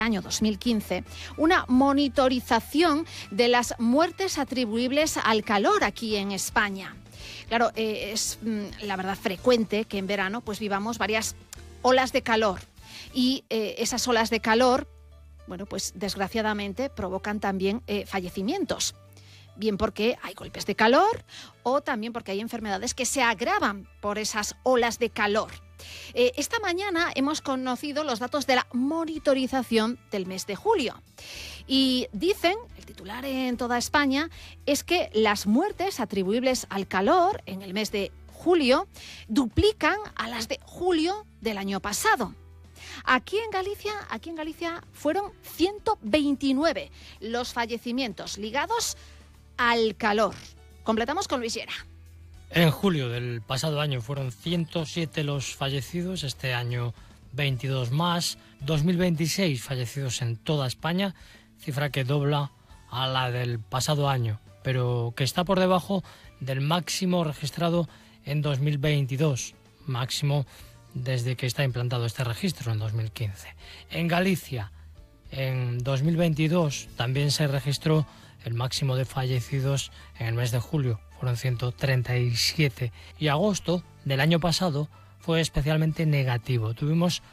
año 2015, una monitorización de las muertes atribuibles al calor aquí en España. Claro, es la verdad frecuente que en verano pues vivamos varias olas de calor y esas olas de calor, bueno, pues desgraciadamente provocan también fallecimientos. Bien porque hay golpes de calor o también porque hay enfermedades que se agravan por esas olas de calor. Esta mañana hemos conocido los datos de la monitorización del mes de julio. Y dicen, el titular en toda España, es que las muertes atribuibles al calor en el mes de julio duplican a las de julio del año pasado. Aquí en Galicia fueron 129 los fallecimientos ligados al calor. Completamos con Luis Llera. En julio del pasado año fueron 107 los fallecidos, este año 22 más, 2026 fallecidos en toda España, cifra que dobla a la del pasado año, pero que está por debajo del máximo registrado en 2022, máximo desde que está implantado este registro en 2015. En Galicia, en 2022, también se registró el máximo de fallecidos en el mes de julio, fueron 137. Y agosto del año pasado fue especialmente negativo. Tuvimos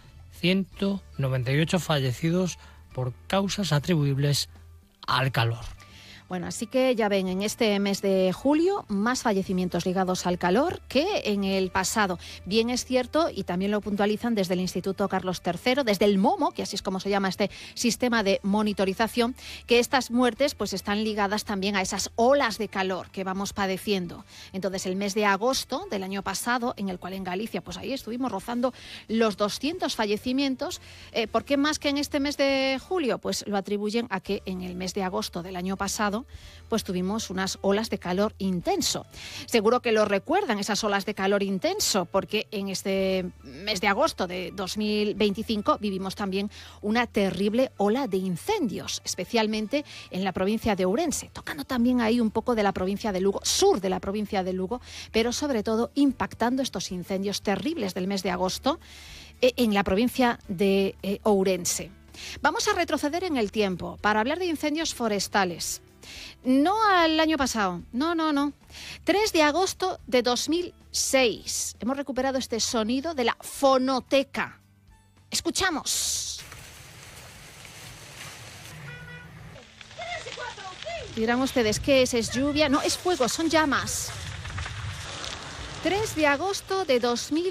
198 fallecidos por causas atribuibles al calor. Bueno, así que ya ven, en este mes de julio, más fallecimientos ligados al calor que en el pasado. Bien es cierto, y también lo puntualizan desde el Instituto Carlos III, desde el MOMO, que así es como se llama este sistema de monitorización, que estas muertes pues están ligadas también a esas olas de calor que vamos padeciendo. Entonces, el mes de agosto del año pasado, en el cual en Galicia, pues ahí estuvimos rozando los 200 fallecimientos. ¿Por qué más que en este mes de julio? Pues lo atribuyen a que en el mes de agosto del año pasado pues tuvimos unas olas de calor intenso. Seguro que lo recuerdan, esas olas de calor intenso, porque en este mes de agosto de 2025 vivimos también una terrible ola de incendios, especialmente en la provincia de Ourense, tocando también ahí un poco de la provincia de Lugo, sur de la provincia de Lugo, pero sobre todo impactando estos incendios terribles del mes de agosto en la provincia de Ourense. Vamos a retroceder en el tiempo para hablar de incendios forestales. No al año pasado, no. 3 de agosto de 2006. Hemos recuperado este sonido de la fonoteca. Escuchamos. Dirán ustedes, ¿qué es? ¿Es lluvia? No, es fuego, son llamas. 3 de agosto de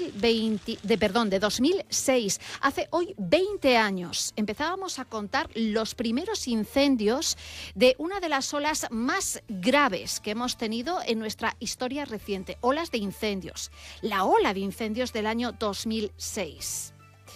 2006, hace hoy 20 años, empezábamos a contar los primeros incendios de una de las olas más graves que hemos tenido en nuestra historia reciente, olas de incendios, la ola de incendios del año 2006.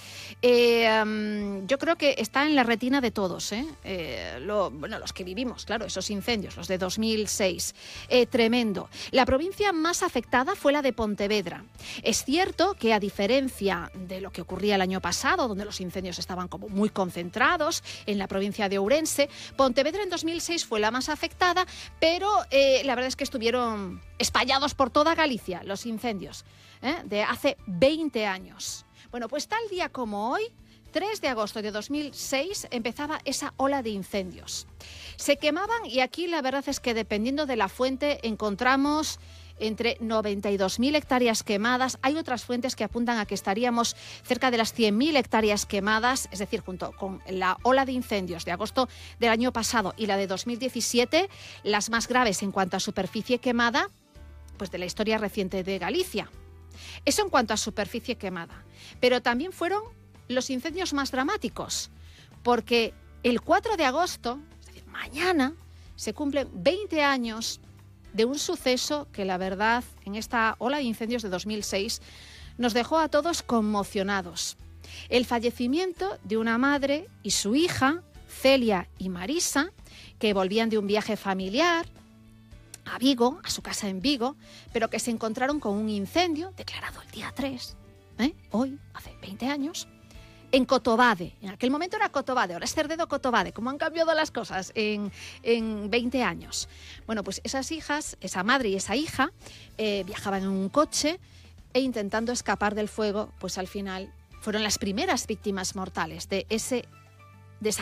Yo creo que está en la retina de todos, los que vivimos, claro, esos incendios, los de 2006. Tremendo. La provincia más afectada fue la de Pontevedra. Es cierto que, a diferencia de lo que ocurría el año pasado, donde los incendios estaban como muy concentrados en la provincia de Ourense, Pontevedra en 2006 fue la más afectada, pero la verdad es que estuvieron espallados por toda Galicia los incendios de hace 20 años. Bueno, pues tal día como hoy, 3 de agosto de 2006, empezaba esa ola de incendios. Se quemaban, y aquí la verdad es que dependiendo de la fuente encontramos entre 92.000 hectáreas quemadas. Hay otras fuentes que apuntan a que estaríamos cerca de las 100.000 hectáreas quemadas, es decir, junto con la ola de incendios de agosto del año pasado y la de 2017, las más graves en cuanto a superficie quemada, pues de la historia reciente de Galicia. Eso en cuanto a superficie quemada. Pero también fueron los incendios más dramáticos, porque el 4 de agosto, es decir, mañana, se cumplen 20 años de un suceso que, la verdad, en esta ola de incendios de 2006, nos dejó a todos conmocionados. El fallecimiento de una madre y su hija, Celia y Marisa, que volvían de un viaje familiar a Vigo, a su casa en Vigo, pero que se encontraron con un incendio declarado el día 3, hoy, hace 20 años, en Cotobade. En aquel momento era Cotobade, ahora es Cerdedo Cotobade. ¿Cómo han cambiado las cosas en 20 años? Bueno, pues esas hijas, esa madre y esa hija, viajaban en un coche e intentando escapar del fuego, pues al final fueron las primeras víctimas mortales de ese